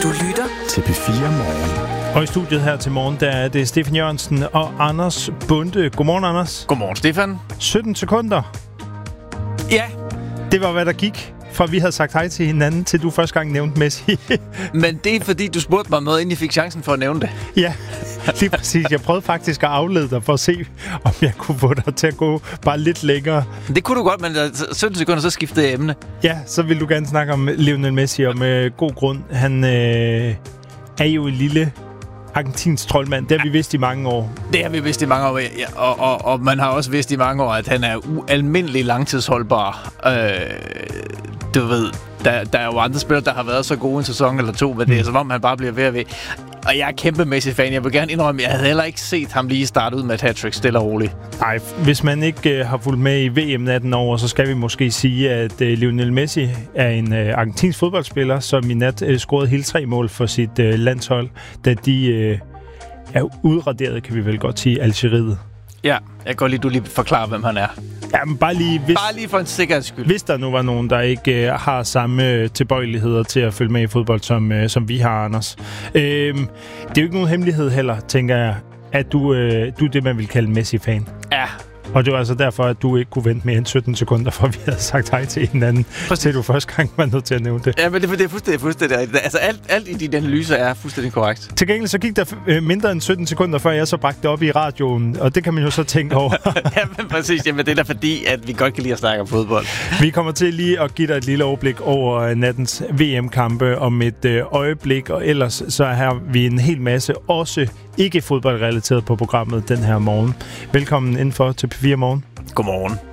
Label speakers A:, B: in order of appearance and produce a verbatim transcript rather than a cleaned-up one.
A: Du lytter
B: til P fire Morgen.
C: Og i studiet her til morgen, der er det Stefan Jørgensen og Anders Bunde. Godmorgen, Anders.
D: Godmorgen, Stefan.
C: sytten sekunder.
D: Ja.
C: Det var, hvad der gik, fra vi havde sagt hej til hinanden, til du første gang nævnte Messi.
D: Men det er, fordi du spurgte mig om noget, inden jeg fik chancen for at nævne det.
C: Ja, lige præcis. Jeg prøvede faktisk at aflede dig for at se, om jeg kunne få dig til at gå bare lidt længere.
D: Det kunne du godt, men sytten sekunder, så skiftede jeg emne.
C: Ja, så vil du gerne snakke om Lionel Messi, og med god grund. Han øh, er jo en lille argentinsk troldmand. Det har vi vidst i mange år.
D: Det har vi vidst i mange år, ja. og, og, og man har også vidst i mange år, at han er ualmindelig langtidsholdbar. Øh, du ved, der, der er jo andre spillere, der har været så gode en sæson eller to, men det er som om, han bare bliver ved og ved. Og jeg er kæmpe Messi-fan. Jeg vil gerne indrømme, at jeg havde heller ikke set ham lige starte ud med et hat-trick, stille og roligt.
C: Nej, hvis man ikke uh, har fulgt med i V M atten år, så skal vi måske sige, at uh, Lionel Messi er en uh, argentinsk fodboldspiller, som i nat uh, scorede hele tre mål for sit uh, landshold, da de uh, er udraderet, kan vi vel godt sige, Algeriet.
D: Ja, jeg kan godt lide, du lige forklarer, hvem han er.
C: Ja, men bare lige, hvis,
D: bare lige for en sikkerheds skyld.
C: Hvis der nu var nogen, der ikke uh, har samme tilbøjeligheder til at følge med i fodbold, som, uh, som vi har, Anders. Øhm, det er jo ikke nogen hemmelighed heller, tænker jeg, at du, uh, du er det, man vil kalde Messi-fan.
D: Ja.
C: Og det var altså derfor, at du ikke kunne vente mere end sytten sekunder, for vi havde sagt hej til hinanden, til du første gang var nødt til at nævne det.
D: Ja, men det, det er fuldstændig, fuldstændig. Altså, alt, alt i din analyse er fuldstændig korrekt.
C: Til gengæld så gik der øh, mindre end sytten sekunder, før jeg så bragte det op i radioen, og det kan man jo så tænke over.
D: Ja, men præcis. Jamen, det er da fordi, at vi godt kan lide at snakke om fodbold.
C: Vi kommer til lige at give dig et lille overblik over nattens V M-kampe om et øh, øjeblik, og ellers så har vi en hel masse også ikke fodboldrelateret på programmet den her morgen. Velkommen indenfor til P fire Morgen.
D: Godmorgen.